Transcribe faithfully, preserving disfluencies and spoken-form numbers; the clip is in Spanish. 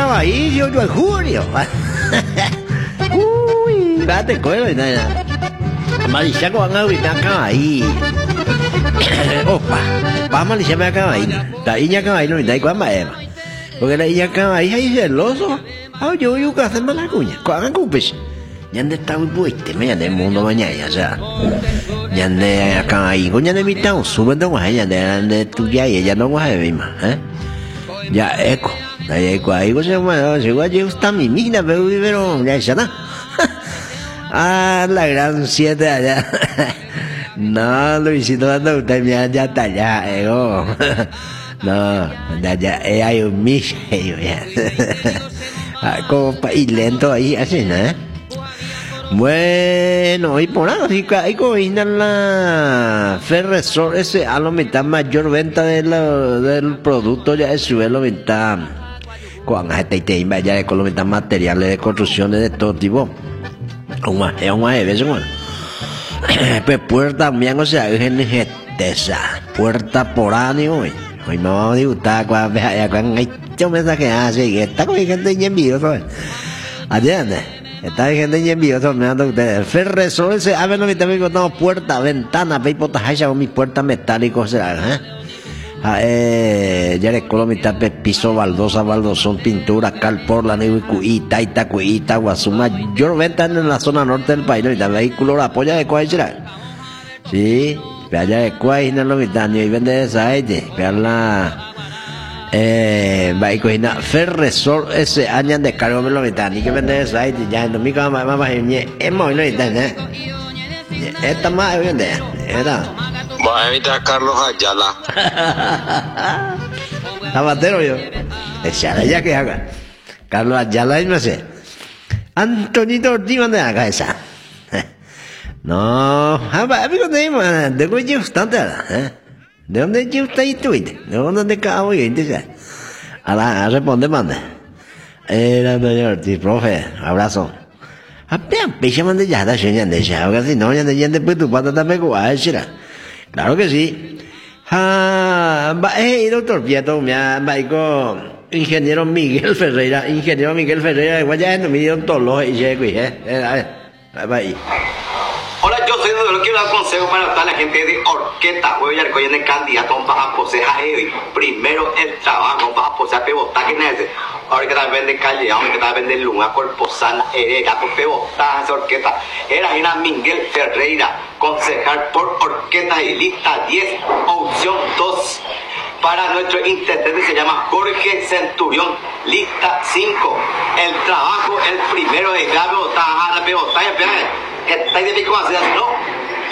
ahí, yo yo en junio. Uy, date cuenta, nada. Malaysia con ahorita acá ahí. Opa, pa Malaysia me acá ahí. Ta inya acá ahí no hay cuál más. Porque la inya acá ahí hay celoso. Ah, yo yo que hacer mala cuña. Cuán cupes. Ñande está muy pueste, me ñande mundo mañana, o sea. Ñande acá ahí, coña de mi tao, suben de guay, ñande de tu ya y ella no guay de más, ¿eh? Ya eco. Ahí eco ahí, pues se llama, se guay está mi mina, pero pero ya ya nada. Ah, la gran siete allá. No, Luisito, no, usted me ya está allá, ego. No, ya, ya, hay un mish, ya. Como país lento ahí, así, ¿no? Bueno, y por ahí, ahí coordinar la Ferresol, ese a lo mitad mayor venta de la, del producto, ya es su lo mitad. Cuando gente te vaya de con mitad materiales de construcciones de todo tipo. Uma, es una de veces, bueno. Pues puerta también, o sea, es en esa puerta por año, hoy. Hoy me vamos a disfrutar con hay un mensaje así, que está con gente en envío, ¿sabes? Atiende, está gente en envío, me dando ustedes. Ferresol, ese, a ver, no me también contamos puerta, ventana, pe potaja con mis puertas metálicos, ¿eh? Eh, ya le colo mitad pe piso, baldosa, baldosón, pintura, cal por la nieve, cuita, ita, cuita, guasuma. Yo ventan en la zona norte del país, ¿no? Y también vehículo la polla de cuál será. Sí, pero allá de cuál no lo mitad, y vende esa aire, pero la eh, vehículo Ferresol, ese año de cargo me lo mitad, ni que vende esa aire, ya en domingo mamá, mamá, es muy lo mitad, ¿eh? Esta más vende, era. Va a evitar Carlos Ayala. Zapatero yo. Echala ya que haga. Carlos Ayala y no sé. Antonito Ortiz manda acá esa. No, amigo de man, de dónde bastante, ¿eh? ¿De dónde yo estoy tú? ¿De dónde acabo yo? Entonces, a la responde manda. Era Antonio Ortiz, profe, abrazo. Apenas pecha manda ya da señal de esa, porque si no ya de después tu pata también guay, será. Claro que sí. Ah, va, eh, doctor Pietro, me ha con ingeniero Miguel Ferreira, ingeniero Miguel Ferreira, igual ya no me dio todos los y llego, eh, eh, va ahí. Hola, yo soy Eduardo, quiero dar consejo para toda la gente de Orqueta, voy a ir cogiendo candidato para poseer primero el trabajo, para poseer pebotar, que es ese. Ahora que tal vende calle, ahora que tal vende lunga, corposana, hereda, por pebotar, esa Orqueta. Era Gina Miguel Ferreira, concejal por Orqueta y lista diez, opción dos. Para nuestro intendente se llama Jorge Centurión, lista cinco. El trabajo, el primero de grave, botar, pebotar, está identificado así, ¿no?